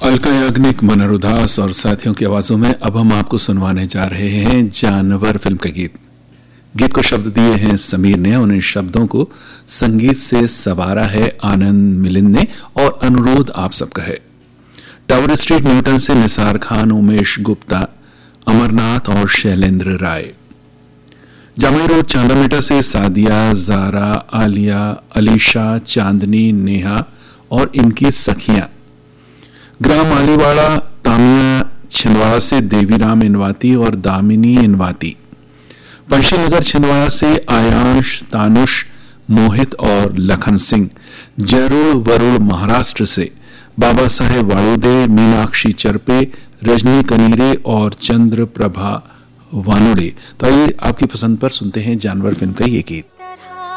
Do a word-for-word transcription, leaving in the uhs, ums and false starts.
अलका याग्निक, मनोहर उदास और साथियों की आवाजों में अब हम आपको सुनवाने जा रहे हैं जानवर फिल्म का गीत। गीत को शब्द दिए हैं समीर ने, उन्हें शब्दों को संगीत से सवारा है आनंद मिलिंद ने और अनुरोध आप सबका है। टावर स्ट्रीट न्यूटन से निसार खान, उमेश गुप्ता, अमरनाथ और शैलेंद्र राय। जामुई रोड चांदामेटा से सादिया, जारा, आलिया, अलीशा, चांदनी, नेहा और इनकी सखियां। ग्राम आलीवाड़ा तामिया छिंदवाड़ा से देवीराम इनवाती और दामिनी इनवाती। पंशीनगर छिंदवाड़ा से आयांश, तानुष, मोहित और लखन सिंह। जरूर वरुण महाराष्ट्र से बाबा साहेब वाड़ुदे, मीनाक्षी चरपे, रजनी कनीरे और चंद्र प्रभा वानुड़े। तो आइए आपकी पसंद पर सुनते हैं जानवर फिल्म का ये गीत।